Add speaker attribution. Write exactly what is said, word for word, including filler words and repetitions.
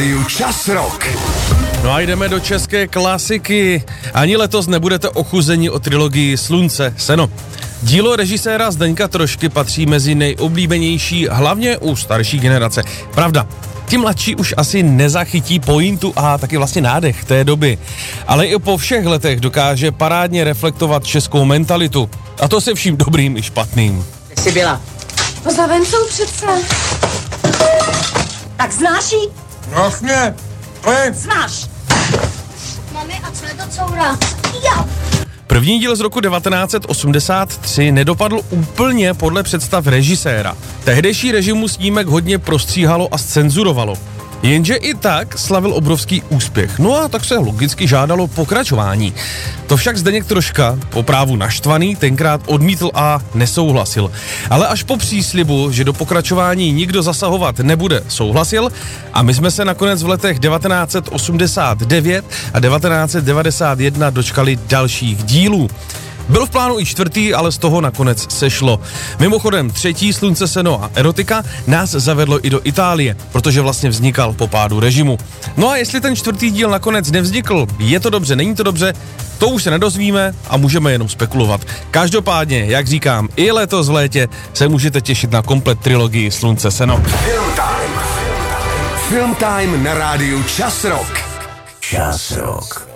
Speaker 1: Čas Rock.
Speaker 2: No a jdeme do české klasiky. Ani letos nebudete ochuzeni o trilogii Slunce, seno. Dílo režiséra Zdeňka Trošky patří mezi nejoblíbenější, hlavně u starší generace. Pravda, ti mladší už asi nezachytí pointu a taky vlastně nádech té doby. Ale i po všech letech dokáže parádně reflektovat českou mentalitu. A to se vším dobrým i špatným.
Speaker 3: Kde jsi byla?
Speaker 4: Za Vencou přece.
Speaker 3: Tak znáš jí?
Speaker 5: Jasně, klid.
Speaker 3: Znáš.
Speaker 4: Mami, a co je to coura?
Speaker 3: Jo.
Speaker 2: První díl z roku devatenáct set osmdesát tři nedopadl úplně podle představ režiséra. Tehdejší režimu snímek hodně prostříhalo a zcenzurovalo. Jenže i tak slavil obrovský úspěch. No a tak se logicky žádalo pokračování. To však Zdeněk Troška, po právu naštvaný, tenkrát odmítl a nesouhlasil. Ale až po příslibu, že do pokračování nikdo zasahovat nebude, souhlasil a my jsme se nakonec v letech devatenáct set osmdesát devět a devatenáct set devadesát jedna dočkali dalších dílů. Byl v plánu i čtvrtý, ale z toho nakonec sešlo. Mimochodem třetí Slunce, seno a erotika nás zavedlo i do Itálie, protože vlastně vznikal po pádu režimu. No a jestli ten čtvrtý díl nakonec nevznikl, je to dobře, není to dobře, to už se nedozvíme a můžeme jenom spekulovat. Každopádně, jak říkám, i letos v létě se můžete těšit na komplet trilogii Slunce, seno.
Speaker 1: Film Time. Film Time na rádiu Čas Rock. Čas Rock.